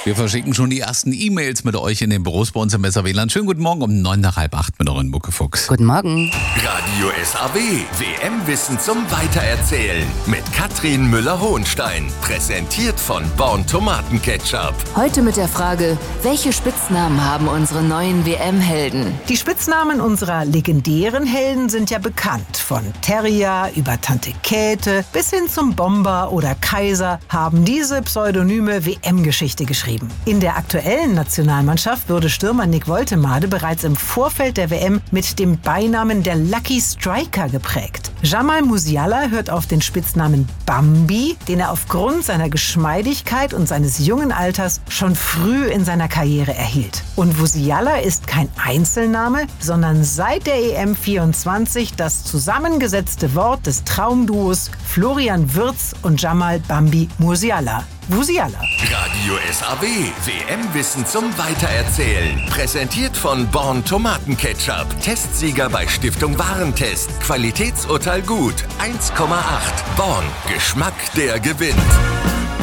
Wir verschicken schon die ersten E-Mails mit euch in den Büros bei uns im SAW-Land. Schönen guten Morgen um 7:45 mit euren Muckefuchs. Guten Morgen. Radio SAW, WM-Wissen zum Weitererzählen mit Katrin Müller-Hohenstein. Präsentiert von Born Tomatenketchup. Heute mit der Frage, welche Spitznamen haben unsere neuen WM-Helden? Die Spitznamen unserer legendären Helden sind ja bekannt. Von Terrier über Tante Käthe bis hin zum Bomber oder Kaiser haben diese Pseudonyme WM-Geschichte geschrieben. In der aktuellen Nationalmannschaft wurde Stürmer Nick Woltemade bereits im Vorfeld der WM mit dem Beinamen der Lucky Striker geprägt. Jamal Musiala hört auf den Spitznamen Bambi, den er aufgrund seiner Geschmeidigkeit und seines jungen Alters schon früh in seiner Karriere erhielt. Und Musiala ist kein Einzelname, sondern seit der EM 24 das zusammengesetzte Wort des Traumduos Florian Wirtz und Jamal Bambi Musiala. Musiala. Radio SAW, WM-Wissen zum Weitererzählen. Präsentiert von Born Tomatenketchup. Testsieger bei Stiftung Warentest. Qualitätsurteil gut. 1,8. Born. Geschmack, der gewinnt.